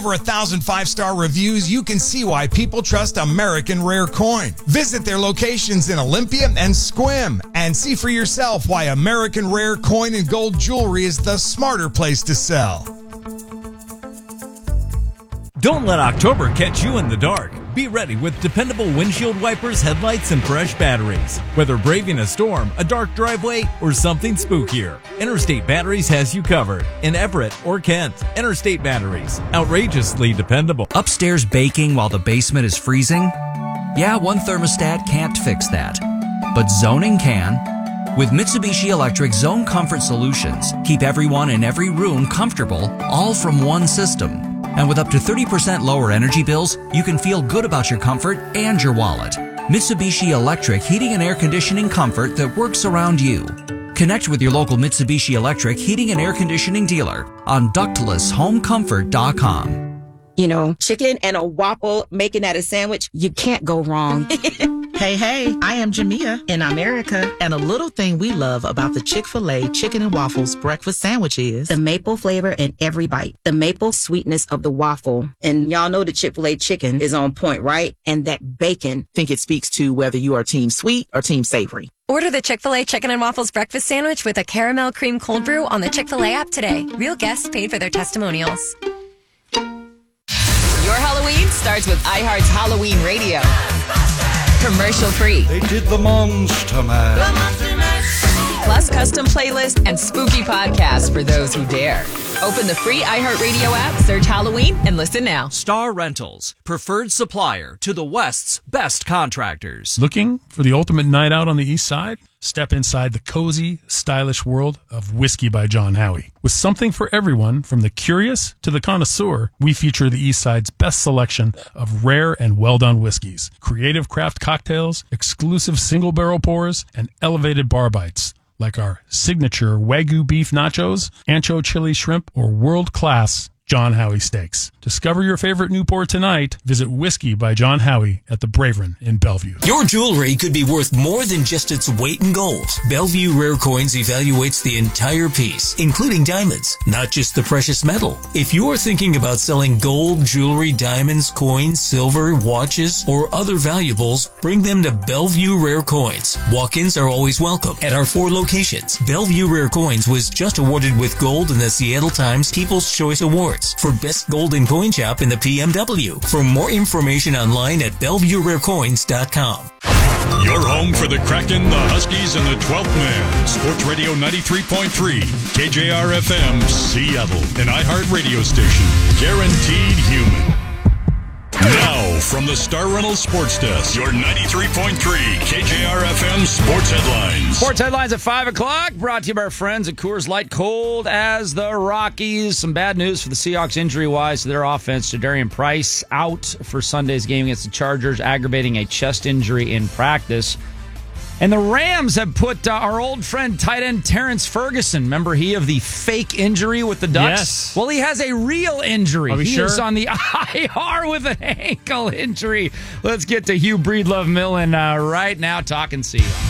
Over 1,000 5-star reviews, you can see why people trust American Rare Coin. Visit their locations in Olympia and Sequim and see for yourself why American Rare Coin and Gold Jewelry is the smarter place to sell. Don't let October catch you in the dark. Be ready with dependable windshield wipers, headlights, and fresh batteries. Whether braving a storm, a dark driveway, or something spookier, Interstate Batteries has you covered. In Everett or Kent, Interstate Batteries. Outrageously dependable. Upstairs baking while the basement is freezing? Yeah, one thermostat can't fix that. But zoning can. With Mitsubishi Electric Zone Comfort Solutions, keep everyone in every room comfortable, all from one system. And with up to 30% lower energy bills, you can feel good about your comfort and your wallet. Mitsubishi Electric Heating and Air Conditioning comfort that works around you. Connect with your local Mitsubishi Electric Heating and Air Conditioning dealer on ductlesshomecomfort.com. You know, chicken and a waffle, making that a sandwich, you can't go wrong. Hey, I am Jamia in America, and a little thing we love about the Chick-fil-A Chicken and Waffles breakfast sandwich is the maple flavor in every bite, the maple sweetness of the waffle. And y'all know the Chick-fil-A chicken is on point, right? And that bacon. I think it speaks to whether you are team sweet or team savory. Order the Chick-fil-A Chicken and Waffles breakfast sandwich with a caramel cream cold brew on the Chick-fil-A app today. Real guests paid for their testimonials. Your Halloween starts with iHeart's Halloween Radio. Commercial free. They did the Monster Mash. Plus custom playlists and spooky podcasts for those who dare. Open the free iHeartRadio app, search Halloween, and listen now. Star Rentals, preferred supplier to the West's best contractors. Looking for the ultimate night out on the East Side? Step inside the cozy, stylish world of Whiskey by John Howie. With something for everyone, from the curious to the connoisseur, we feature the East Side's best selection of rare and well-done whiskeys, creative craft cocktails, exclusive single-barrel pours, and elevated bar bites, like our signature Wagyu beef nachos, ancho chili shrimp, or world-class John Howie steaks. Discover your favorite Newport tonight. Visit Whiskey by John Howie at the Bravern in Bellevue. Your jewelry could be worth more than just its weight in gold. Bellevue Rare Coins evaluates the entire piece, including diamonds, not just the precious metal. If you're thinking about selling gold, jewelry, diamonds, coins, silver, watches, or other valuables, bring them to Bellevue Rare Coins. Walk-ins are always welcome at our 4 locations. Bellevue Rare Coins was just awarded with gold in the Seattle Times People's Choice Awards for Best Gold and Coin Shop in the PMW. For more information online at BellevueRareCoins.com. Your home for the Kraken, the Huskies, and the 12th Man. Sports Radio 93.3, KJR-FM, Seattle. An iHeart radio station. Guaranteed human. Now, from the Star Reynolds Sports Desk, your 93.3 KJR-FM Sports Headlines. Sports Headlines at 5 o'clock, brought to you by our friends at Coors Light. Cold as the Rockies. Some bad news for the Seahawks injury-wise to their offense. Jadarian Price out for Sunday's game against the Chargers, aggravating a chest injury in practice. And the Rams have put our old friend tight end Terrence Ferguson. Remember he of the fake injury with the Ducks? Yes. Well, he has a real injury. He is on the IR with an ankle injury. Let's get to Hugh Breedlove-Millen right now talking Seahawks.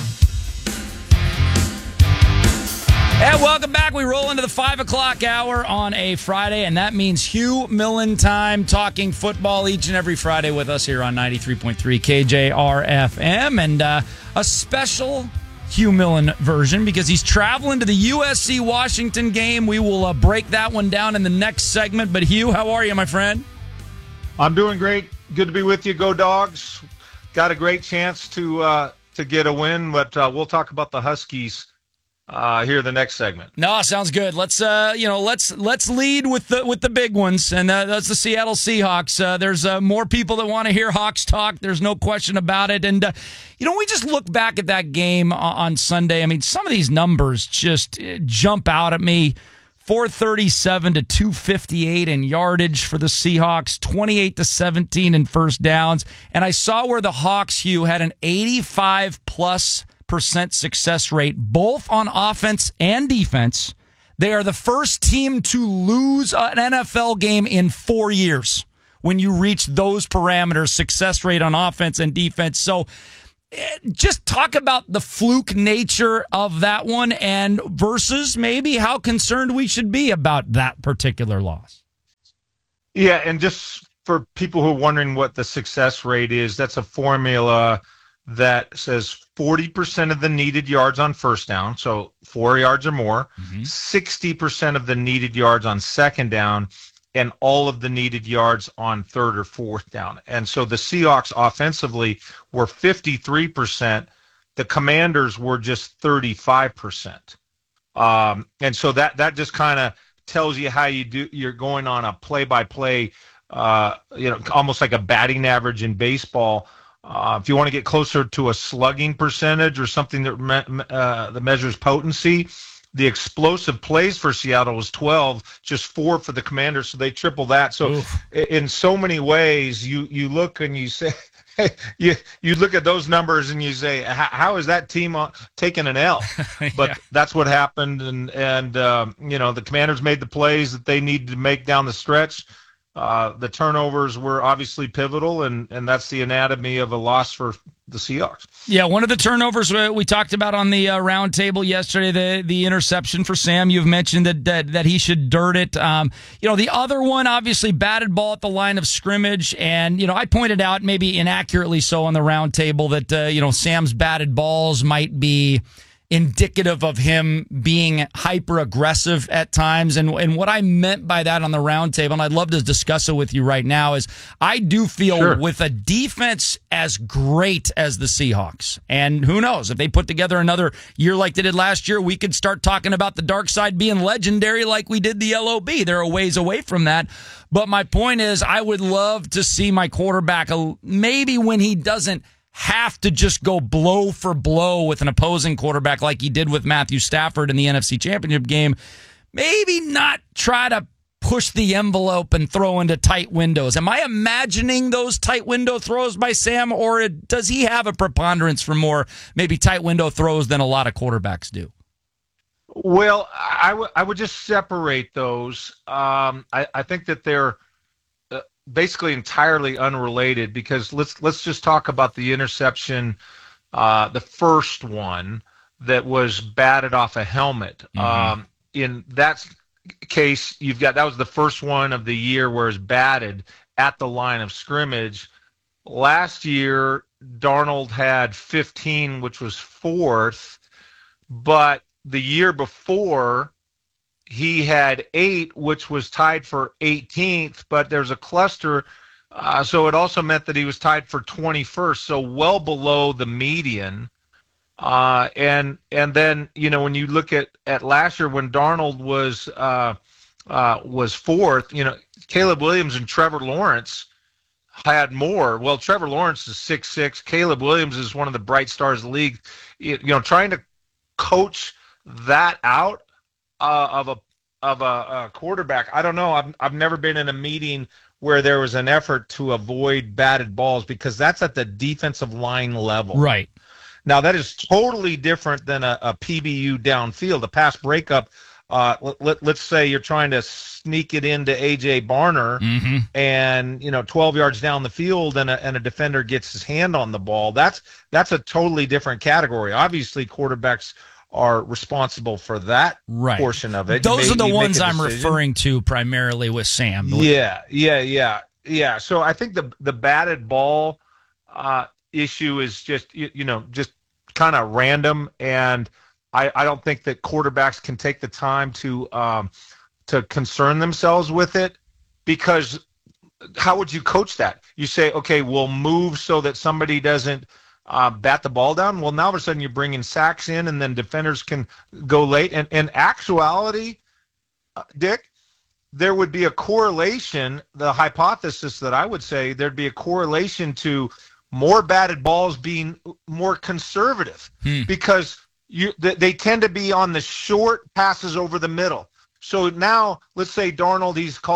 And welcome back. We roll into the 5 o'clock hour on a Friday, and that means Hugh Millen time, talking football each and every Friday with us here on 93.3 KJR-FM, and a special Hugh Millen version because he's traveling to the USC-Washington game. We will break that one down in the next segment. But Hugh, how are you, my friend? I'm doing great. Good to be with you. Go Dogs. Got a great chance to get a win, but we'll talk about the Huskies here the next segment. No, sounds good. Let's lead with the big ones, and that's the Seattle Seahawks. There's more people that want to hear Hawks talk. There's no question about it. And we just look back at that game on Sunday. I mean, some of these numbers just jump out at me. 437 to 258 in yardage for the Seahawks, 28 to 17 in first downs, and I saw where the Hawks, Hugh, had an 85+% success rate, both on offense and defense. They are the first team to lose an NFL game in 4 years when you reach those parameters, success rate on offense and defense. So just talk about the fluke nature of that one and versus maybe how concerned we should be about that particular loss. Yeah, and just for people who are wondering what the success rate is, that's a formula that says 40% of the needed yards on first down, so 4 yards or more, 60% of the needed yards on second down, and all of the needed yards on third or fourth down. And so the Seahawks offensively were 53%. The Commanders were just 35%. And so that just kind of tells you how you're going on a play-by-play, almost like a batting average in baseball. If you want to get closer to a slugging percentage or something that measures potency, the explosive plays for Seattle was 12, just 4 for the Commanders, so they triple that. So in so many ways, you look and you say, you look at those numbers and you say, how is that team taking an L? But that's what happened, and the Commanders made the plays that they needed to make down the stretch. The turnovers were obviously pivotal, and that's the anatomy of a loss for the Seahawks. Yeah, one of the turnovers we talked about on the round table yesterday, the interception for Sam. You've mentioned that he should dirt it. The other one, obviously, batted ball at the line of scrimmage, and I pointed out, maybe inaccurately so, on the round table that Sam's batted balls might be indicative of him being hyper aggressive at times. And what I meant by that on the round table, and I'd love to discuss it with you right now, is I do feel with a defense as great as the Seahawks, and who knows, if they put together another year like they did last year, we could start talking about the dark side being legendary like we did the LOB. They're a ways away from that. But my point is, I would love to see my quarterback, maybe when he doesn't have to just go blow for blow with an opposing quarterback like he did with Matthew Stafford in the NFC Championship game, maybe not try to push the envelope and throw into tight windows. Am I imagining those tight window throws by Sam, or does he have a preponderance for more maybe tight window throws than a lot of quarterbacks do? Well, I would just separate those. I think that they're basically entirely unrelated, because let's just talk about the interception, the first one that was batted off a helmet. In that case, that was the first one of the year where it's batted at the line of scrimmage. Last year, Darnold had 15, which was 4th, but the year before, he had 8, which was tied for 18th, but there's a cluster, so it also meant that he was tied for 21st, so well below the median. And then when you look at last year when Darnold was 4th, Caleb Williams and Trevor Lawrence had more. Well, Trevor Lawrence is 6'6", Caleb Williams is one of the bright stars of the league. Trying to coach that out of a quarterback, I don't know. I've never been in a meeting where there was an effort to avoid batted balls, because that's at the defensive line level. Right. Now, that is totally different than a PBU downfield, a pass breakup. Let's say you're trying to sneak it into A.J. Barner, and 12 yards down the field, and a defender gets his hand on the ball. That's a totally different category. Obviously, quarterbacks are responsible for that portion of it. Those are the ones I'm referring to primarily with Sam. Yeah. So I think the batted ball issue is just just kind of random, and I don't think that quarterbacks can take the time to concern themselves with it, because how would you coach that? You say, okay, we'll move so that somebody doesn't bat the ball down. Well, now all of a sudden you're bringing sacks in, and then defenders can go late. And in actuality, Dick, there would be a correlation, the hypothesis that I would say there'd be a correlation to more batted balls being more conservative, because they tend to be on the short passes over the middle. So now let's say Darnold,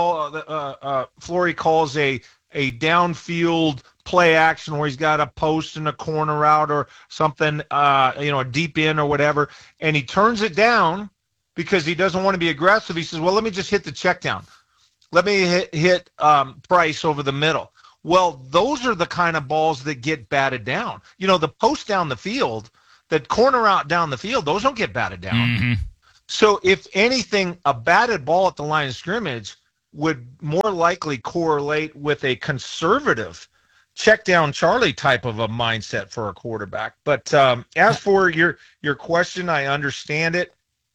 Flory calls a downfield play action where he's got a post and a corner route or something, a deep in or whatever, and he turns it down because he doesn't want to be aggressive. He says, well, let me just hit the check down. Let me hit Price over the middle. Well, those are the kind of balls that get batted down. The post down the field, that corner out down the field, those don't get batted down. So if anything, a batted ball at the line of scrimmage would more likely correlate with a conservative check down Charlie type of a mindset for a quarterback. But as for your question, I understand it.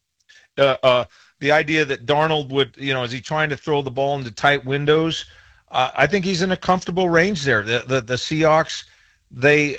The idea that Darnold would, is he trying to throw the ball into tight windows? I think he's in a comfortable range there. The Seahawks, they've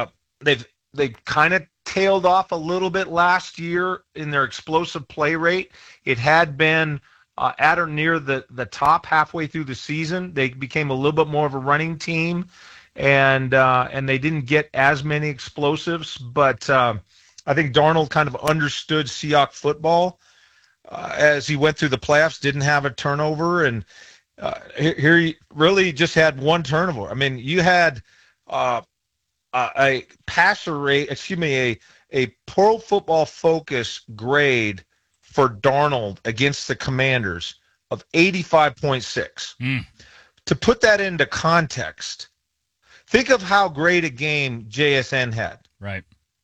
kind of tailed off a little bit last year in their explosive play rate. It had been at or near the top halfway through the season. They became a little bit more of a running team, and they didn't get as many explosives. But I think Darnold kind of understood Seahawks football as he went through the playoffs. Didn't have a turnover, and here he really just had one turnover. I mean, you had a passer rate, a Pro Football Focus grade for Darnold against the Commanders of 85.6. To put that into context, think of how great a game JSN had. Right.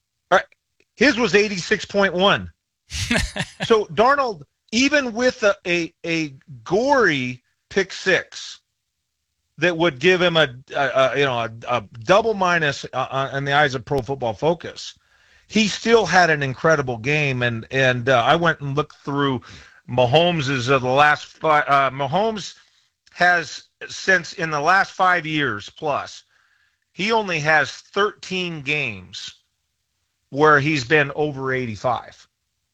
His was 86.1. So Darnold, even with a gory pick six that would give him a double minus in the eyes of Pro Football Focus, he still had an incredible game. And I went and looked through Mahomes's of the last five. Mahomes has, since in the last 5 years plus, he only has 13 games where he's been over 85.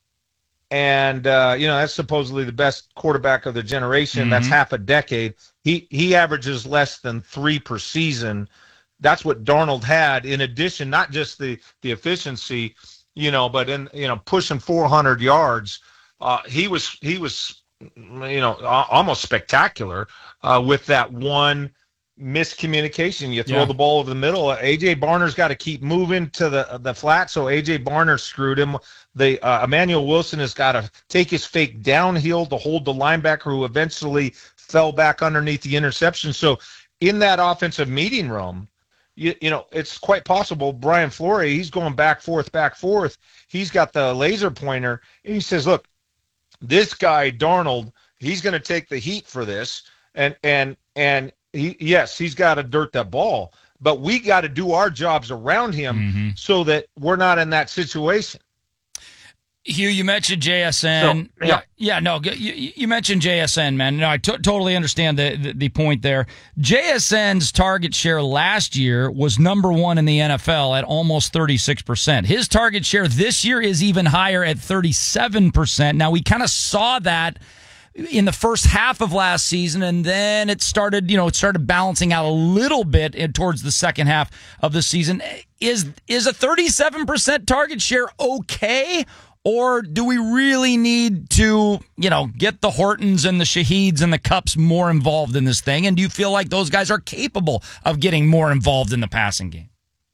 And, that's supposedly the best quarterback of the generation. Mm-hmm. That's half a decade. He averages less than 3 per season. That's what Darnold had. In addition, not just the efficiency, but pushing 400 yards. He was almost spectacular with that one miscommunication. You throw the ball over the middle. A.J. Barner's got to keep moving to the flat, so A.J. Barner screwed him. Emmanuel Wilson has got to take his fake downhill to hold the linebacker, who eventually fell back underneath the interception. So in that offensive meeting room, it's quite possible Brian Flores, he's going back forth. He's got the laser pointer, and he says, look, this guy, Darnold, he's going to take the heat for this, and he's got to dirt that ball, but we got to do our jobs around him so that we're not in that situation. Hugh, you mentioned JSN. So, you mentioned JSN, man. No, I totally understand the point there. JSN's target share last year was number 1 in the NFL at almost 36%. His target share this year is even higher at 37%. Now, we kind of saw that in the first half of last season, and then it started balancing out a little bit towards the second half of the season. Is a 37% target share okay? Or do we really need to, get the Hortons and the Shaheeds and the Cups more involved in this thing? And do you feel like those guys are capable of getting more involved in the passing game?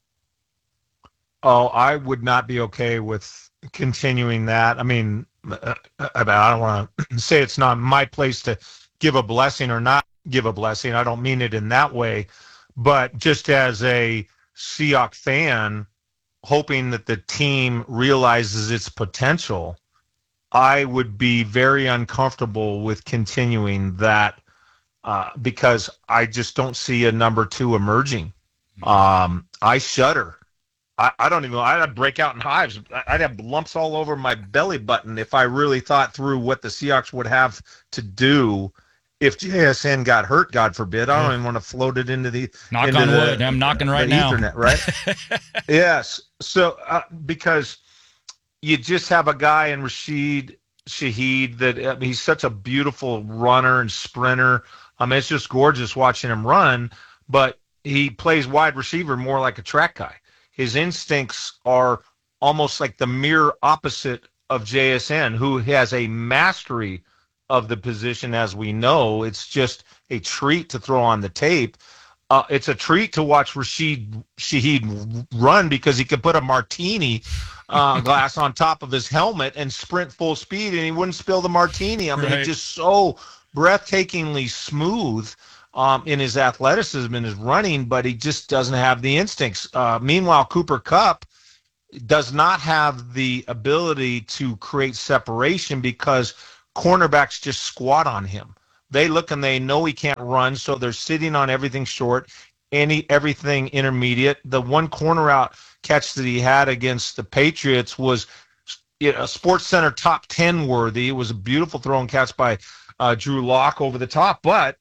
Oh, I would not be okay with continuing that. I mean, I don't want to say it's not my place to give a blessing or not give a blessing. I don't mean it in that way. But just as a Seahawks fan, hoping that the team realizes its potential, I would be very uncomfortable with continuing that because I just don't see a number 2 emerging. I shudder. I don't even know. I'd break out in hives. I'd have lumps all over my belly button if I really thought through what the Seahawks would have to do if JSN got hurt, God forbid. I don't even want to float it into the knock on wood. I'm knocking right now. Ethernet, right? Yes. So because you just have a guy in Rashid Shaheed that he's such a beautiful runner and sprinter. I mean, it's just gorgeous watching him run. But he plays wide receiver more like a track guy. His instincts are almost like the mirror opposite of JSN, who has a mastery of the position, as we know. It's just a treat to throw on the tape. It's a treat to watch Rashid Shaheed run because he could put a martini glass on top of his helmet and sprint full speed, and he wouldn't spill the martini. I mean, He's just so breathtakingly smooth in his athleticism and his running, but he just doesn't have the instincts. Meanwhile, Cooper Kupp does not have the ability to create separation because cornerbacks just squat on him. They look and they know he can't run, so they're sitting on everything short, everything intermediate. The one corner out catch that he had against the Patriots was a Sports Center top 10 worthy. It was a beautiful throw and catch by Drew Lock over the top, but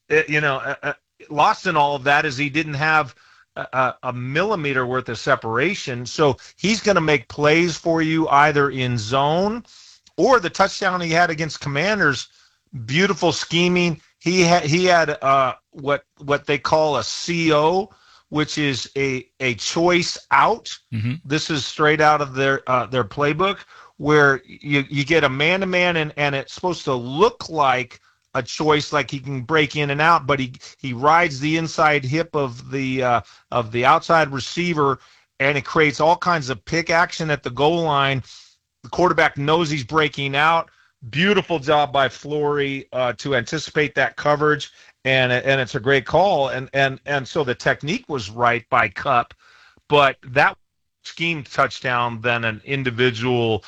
lost in all of that is he didn't have a millimeter worth of separation. So he's going to make plays for you either in zone or the touchdown he had against Commanders. Beautiful scheming. He had what they call a CO, which is a choice out. Mm-hmm. This is straight out of their playbook, where you get a man-to-man and it's supposed to look like a choice, like he can break in and out, but he rides the inside hip of the outside receiver, and it creates all kinds of pick action at the goal line. The quarterback knows he's breaking out. Beautiful job by Flory to anticipate that coverage, and it's a great call. And so the technique was right by Kupp, but that schemed touchdown than an individual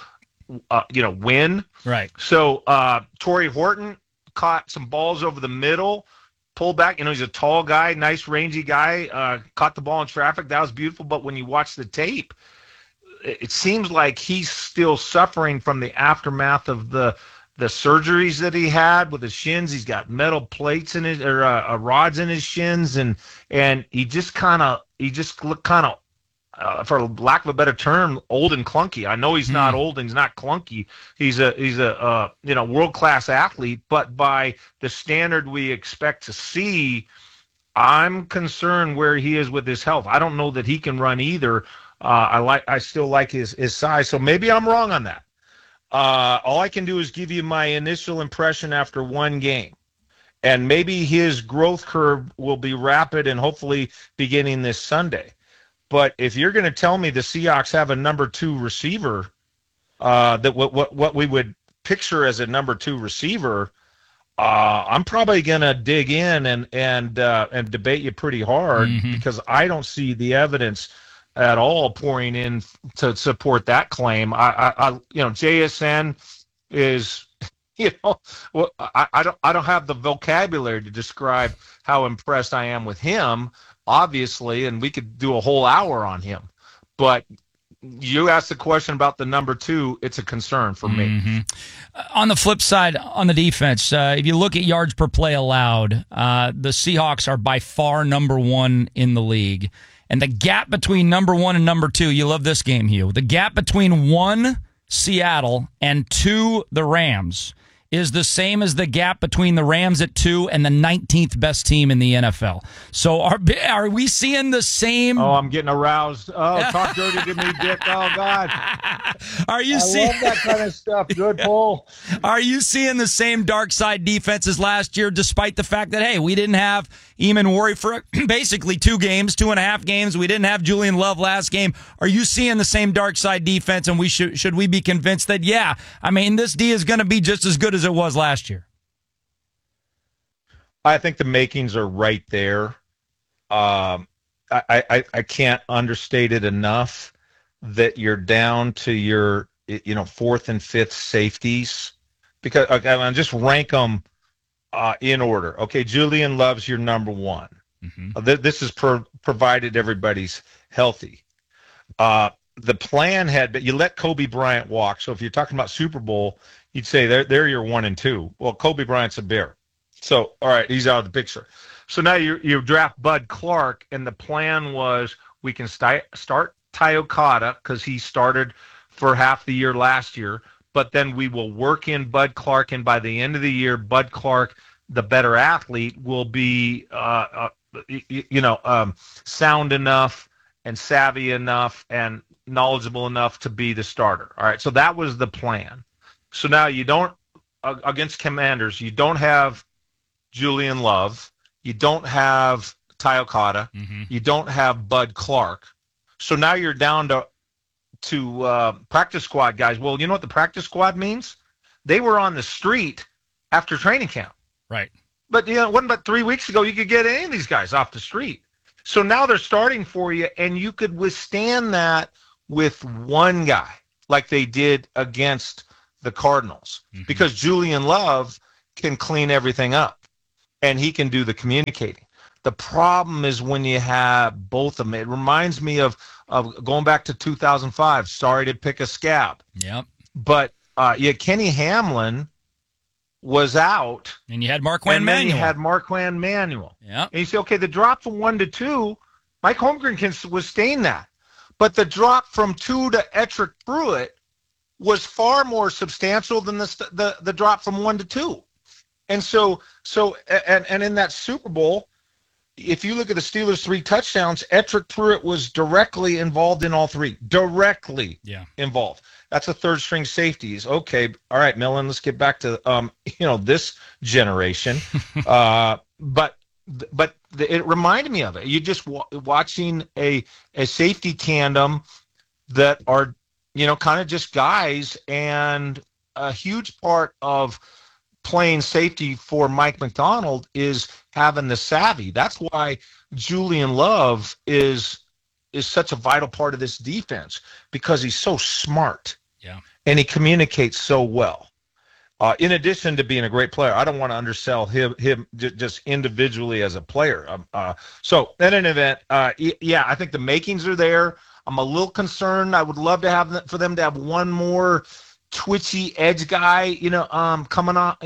win. Right. So Torrey Horton caught some balls over the middle, pulled back. He's a tall guy, nice rangy guy, caught the ball in traffic. That was beautiful. But when you watch the tape, it seems like he's still suffering from the aftermath of the surgeries that he had with his shins. He's got metal plates in his rods in his shins, and he just looked kind of, for lack of a better term, old and clunky. I know he's not old and he's not clunky. He's a world-class athlete, but by the standard we expect to see, I'm concerned where he is with his health. I don't know that he can run either. I still like his size, so maybe I'm wrong on that. All I can do is give you my initial impression after one game, and maybe his growth curve will be rapid and hopefully beginning this Sunday. But if you're going to tell me the Seahawks have a number 2 receiver, that what we would picture as a number 2 receiver, I'm probably going to dig in and debate you pretty hard, because I don't see the evidence at all pouring in to support that claim. JSN is, I don't have the vocabulary to describe how impressed I am with him, obviously, and we could do a whole hour on him. But you asked the question about the number 2, it's a concern for me. On the flip side, on the defense, if you look at yards per play allowed, the Seahawks are by far number 1 in the league. And the gap between number 1 and number 2, you love this game, Hugh. The gap between 1, Seattle, and 2, the Rams, is the same as the gap between the Rams at 2 and the 19th best team in the NFL. So are we seeing the same? Oh, I'm getting aroused. Oh, talk dirty to me, Dick. Oh, God. I love that kind of stuff. Good pull. Are you seeing the same dark side defenses last year, despite the fact that, hey, we didn't have Eamon Worry for basically 2.5 games. We didn't have Julian Love last game. Are you seeing the same dark side defense, and should we be convinced that, this D is going to be just as good as it was last year? I think the makings are right there. I can't understate it enough that you're down to your 4th and 5th safeties, because I'll just rank them in order. Okay, Julian Love's your number 1. This is provided everybody's healthy. The plan had been, you let Kobe Bryant walk. So if you're talking about Super Bowl, you'd say they're your 1 and 2. Well, Kobe Bryant's a Bear. So, all right, he's out of the picture. So now you draft Bud Clark, and the plan was we can start Ty Okada, because he started for half the year last year, but then we will work in Bud Clark, and by the end of the year, Bud Clark, the better athlete, will be sound enough and savvy enough and knowledgeable enough to be the starter. All right, so that was the plan. So now you don't, against Commanders, you don't have Julian Love, you don't have Ty Okada, you don't have Bud Clark. So now you're down to practice squad guys. Well, you know what the practice squad means? They were on the street after training camp. Right. But it wasn't but 3 weeks ago you could get any of these guys off the street. So now they're starting for you, and you could withstand that with one guy, like they did against the Cardinals, because Julian Love can clean everything up. and he can do the communicating. The problem is when you have both of them. It reminds me of going back to 2005. Sorry to pick a scab. Yep. But Kenny Hamlin was out. And you had Marquand and Manuel. Then you had Marquand Manuel. Yeah. And you say, okay, the drop from 1 to 2, Mike Holmgren can withstand that. But the drop from 2 to Ettrick Pruitt was far more substantial than the drop from 1 to 2. And so in that Super Bowl, if you look at the Steelers' 3 touchdowns, Ettrick Pruitt was directly involved in all 3. Directly involved. That's a third-string safety. Okay, all right, Millen, let's get back to this generation. But it reminded me of it. You just watching a safety tandem that are kind of just guys, and a huge part of playing safety for Mike Macdonald is having the savvy. That's why Julian Love is such a vital part of this defense, because he's so smart. Yeah. And he communicates so well. In addition to being a great player, I don't want to undersell him just individually as a player. So in an event, I think the makings are there. I'm a little concerned. I would love to have for them to have one more twitchy edge guy, coming off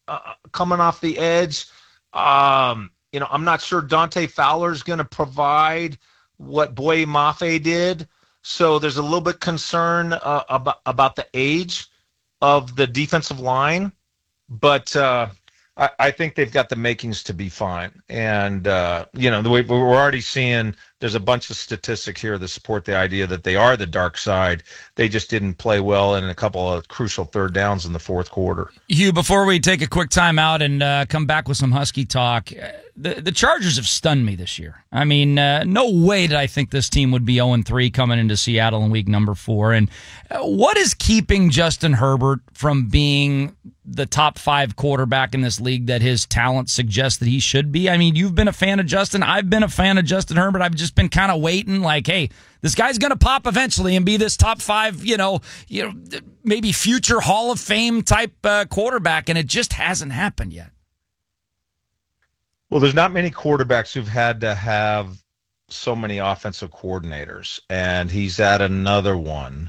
the edge. I'm not sure Dante Fowler is going to provide what Boye Mafe did. So there's a little bit concern about the age of the defensive line, but I think they've got the makings to be fine. And the way we're already seeing, there's a bunch of statistics here that support the idea that they are the dark side. They just didn't play well in a couple of crucial third downs in the fourth quarter. Hugh, before we take a quick time out and come back with some Husky talk, the Chargers have stunned me this year. I mean, no way did I think this team would be 0-3 coming into Seattle in week number 4. And what is keeping Justin Herbert from being the top 5 quarterback in this league that his talent suggests that he should be? I mean, you've been a fan of Justin. I've been a fan of Justin Herbert. I've just been kind of waiting like, hey, this guy's going to pop eventually and be this top 5, maybe future Hall of Fame type quarterback. And it just hasn't happened yet. Well, there's not many quarterbacks who've had to have so many offensive coordinators, and he's at another one.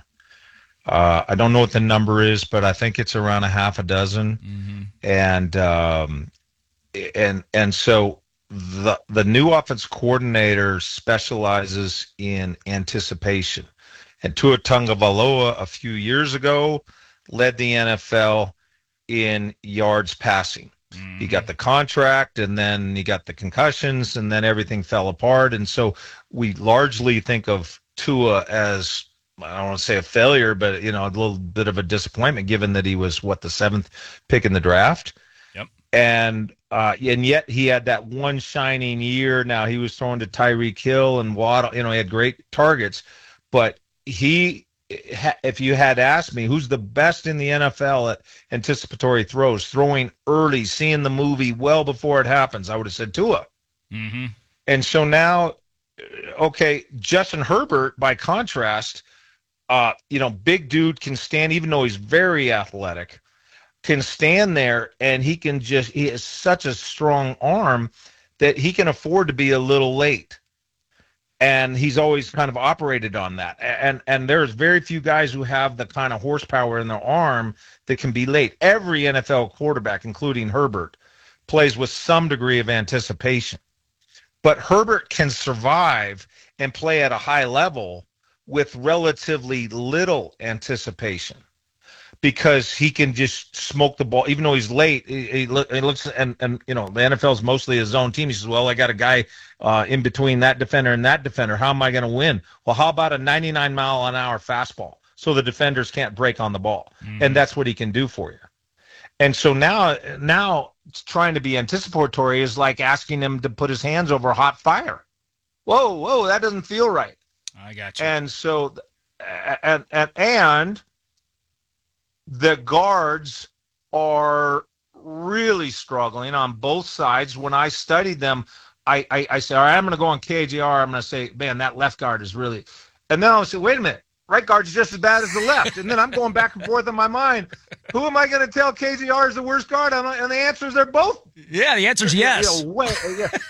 I don't know what the number is, but I think it's around a half a dozen. Mm-hmm. And so the new offense coordinator specializes in anticipation. And Tua Tagovailoa a few years ago led the NFL in yards passing. Mm-hmm. He got the contract, and then he got the concussions, and then everything fell apart. And so we largely think of Tua as, I don't want to say a failure, but a little bit of a disappointment, given that he was the 7th pick in the draft. Yep. And yet he had that one shining year. Now he was throwing to Tyreek Hill and Waddle. He had great targets, but if you had asked me who's the best in the NFL at anticipatory throws, throwing early, seeing the movie well before it happens, I would have said Tua. Mm-hmm. And so now, okay, Justin Herbert, by contrast, big dude, can stand, even though he's very athletic, can stand there, and he has such a strong arm that he can afford to be a little late. And he's always kind of operated on that. And there's very few guys who have the kind of horsepower in their arm that can be late. Every NFL quarterback, including Herbert, plays with some degree of anticipation. But Herbert can survive and play at a high level with relatively little anticipation, because he can just smoke the ball. Even though he's late, he looks, and the NFL is mostly his own team. He says, well, I got a guy in between that defender and that defender. How am I going to win? Well, how about a 99-mile-an-hour fastball so the defenders can't break on the ball? Mm-hmm. And that's what he can do for you. And so now trying to be anticipatory is like asking him to put his hands over hot fire. Whoa, that doesn't feel right. I got you. And so, and the guards are really struggling on both sides. When I studied them, I said, all right, I'm going to go on KJR. I'm going to say, man, that left guard is really. And then I say, wait a minute, right guard's just as bad as the left. And then I'm going back and forth in my mind. Who am I going to tell KJR is the worst guard? And the answer is they're both. Yeah, the answer is yes.